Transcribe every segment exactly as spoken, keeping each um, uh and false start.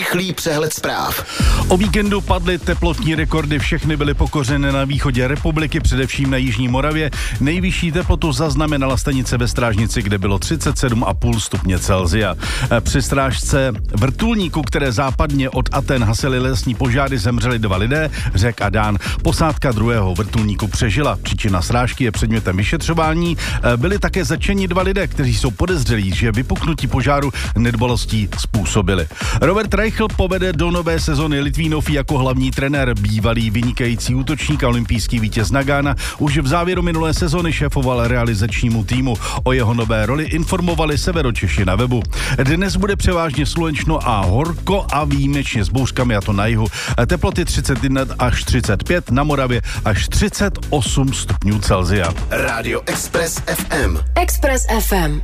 Rychlý přehled zpráv. O víkendu padly teplotní rekordy, všechny byly pokořeny na východě republiky, především na jižní Moravě. Nejvyšší teplotu zaznamenala stanice ve Strážnici, kde bylo třicet sedm celá pět stupně Celsia. Při strážce vrtulníku, které západně od Aten hasily lesní požáry, zemřeli dva lidé, Řek a Dán. Posádka druhého vrtulníku přežila. Příčina srážky je předmětem vyšetřování. Byli také zatčeni dva lidé, kteří jsou podezřelí, že vypuknutí požáru nedbalostí způsobili. Robert Reichl povede do nové sezony Litvínov jako hlavní trenér. Bývalý vynikající útočník a olympijský vítěz Nagana už v závěru minulé sezony šéfoval realizačnímu týmu. O jeho nové roli informovali Severočeši na webu. Dnes bude převážně slunečno a horko a výjimečně s bouřkami, a to na jihu. Teploty třicet jedna až třicet pět, na Moravě až třicet osm stupňů Celsia. Rádio Express ef em. Express ef em.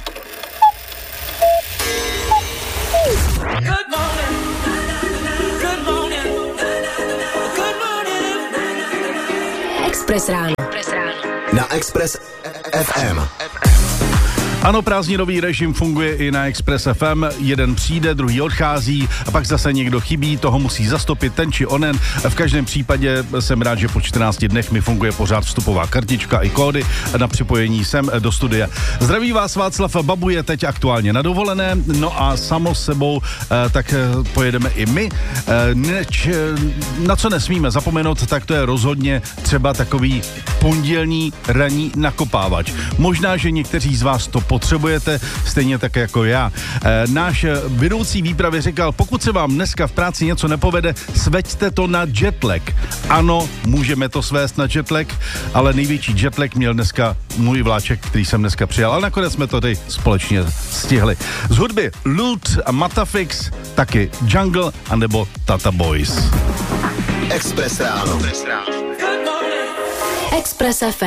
Good morning. Good morning. Good morning. Express ráno. Na Express ef em. Ano, prázdninový režim funguje i na Express ef em. Jeden přijde, druhý odchází a pak zase někdo chybí, toho musí zastopit ten či onen. V každém případě jsem rád, že po čtrnácti dnech mi funguje pořád vstupová kartička i kódy na připojení sem do studia. Zdraví vás Václav, Babu je teď aktuálně na dovolené, no a samo sebou tak pojedeme i my. Neč, na co nesmíme zapomenout, tak to je rozhodně třeba takový pondělní ranní nakopávač. Možná, že někteří z vás to potřebujete, stejně tak jako já. E, náš vedoucí výpravy říkal, pokud se vám dneska v práci něco nepovede, sveďte to na jetlag. Ano, můžeme to svést na jetlag, ale největší jetlag měl dneska můj vláček, který jsem dneska přijal, ale nakonec jsme to tady společně stihli. Z hudby Lute a Matafix, taky Jungle anebo Tata Boys. Express ráno. Express ef em.